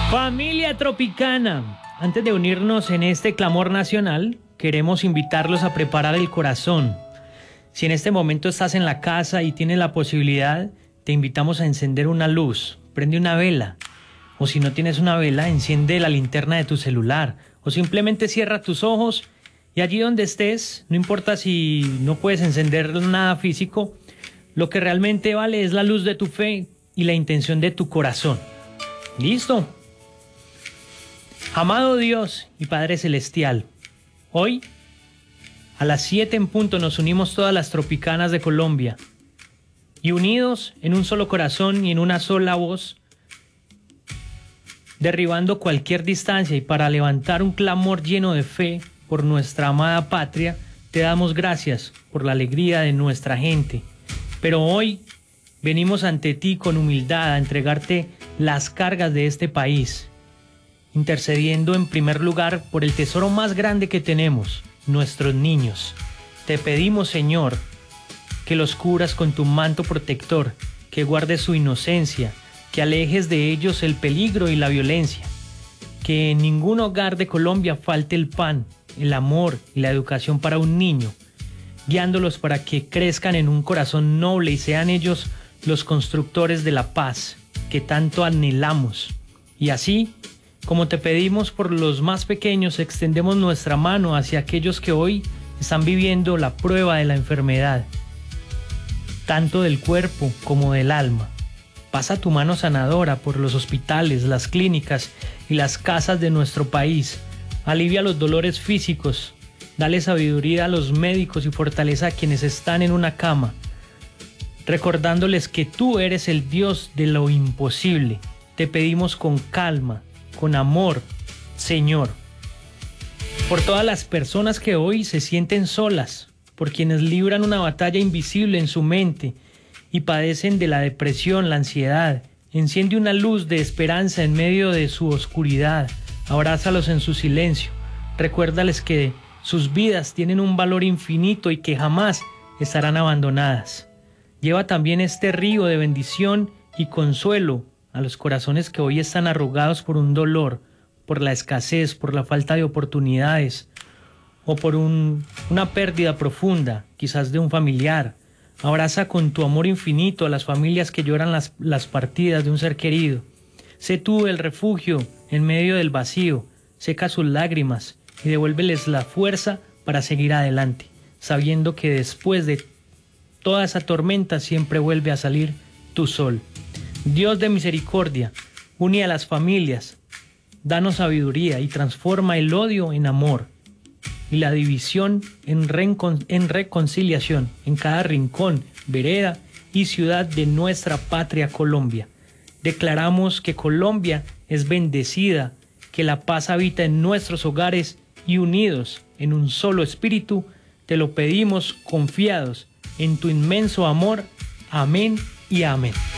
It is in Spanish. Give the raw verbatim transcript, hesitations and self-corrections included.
Familia Tropicana, antes de unirnos en este clamor nacional, queremos invitarlos a preparar el corazón. Si en este momento estás en la casa y tienes la posibilidad, te invitamos a encender una luz, prende una vela. O si no tienes una vela, enciende la linterna de tu celular. O simplemente cierra tus ojos y allí donde estés, no importa si no puedes encender nada físico, lo que realmente vale es la luz de tu fe y la intención de tu corazón. ¿Listo? Amado Dios y Padre Celestial, hoy a las siete en punto nos unimos todas las tropicanas de Colombia y unidos en un solo corazón y en una sola voz, derribando cualquier distancia y para levantar un clamor lleno de fe por nuestra amada patria, te damos gracias por la alegría de nuestra gente. Pero hoy venimos ante ti con humildad a entregarte las cargas de este país, intercediendo en primer lugar por el tesoro más grande que tenemos, nuestros niños. Te pedimos, Señor, que los cubras con tu manto protector, que guardes su inocencia, que alejes de ellos el peligro y la violencia, que en ningún hogar de Colombia falte el pan, el amor y la educación para un niño, guiándolos para que crezcan en un corazón noble y sean ellos los constructores de la paz que tanto anhelamos. Y así, como te pedimos por los más pequeños, extendemos nuestra mano hacia aquellos que hoy están viviendo la prueba de la enfermedad, tanto del cuerpo como del alma. Pasa tu mano sanadora por los hospitales, las clínicas y las casas de nuestro país. Alivia los dolores físicos, dale sabiduría a los médicos y fortaleza a quienes están en una cama, recordándoles que tú eres el Dios de lo imposible. Te pedimos con calma, con amor, Señor, por todas las personas que hoy se sienten solas, por quienes libran una batalla invisible en su mente y padecen de la depresión, la ansiedad. Enciende una luz de esperanza en medio de su oscuridad, abrázalos en su silencio, recuérdales que sus vidas tienen un valor infinito y que jamás estarán abandonadas. Lleva también este río de bendición y consuelo a los corazones que hoy están arrugados por un dolor, por la escasez, por la falta de oportunidades o por un, una pérdida profunda, quizás de un familiar. Abraza con tu amor infinito a las familias que lloran las, las partidas de un ser querido. Sé tú el refugio en medio del vacío, seca sus lágrimas y devuélveles la fuerza para seguir adelante, sabiendo que después de toda esa tormenta siempre vuelve a salir tu sol. Dios de misericordia, une a las familias, danos sabiduría y transforma el odio en amor y la división en, recon en reconciliación en cada rincón, vereda y ciudad de nuestra patria Colombia. Declaramos que Colombia es bendecida, que la paz habita en nuestros hogares y unidos en un solo espíritu, te lo pedimos confiados en tu inmenso amor. Amén y amén.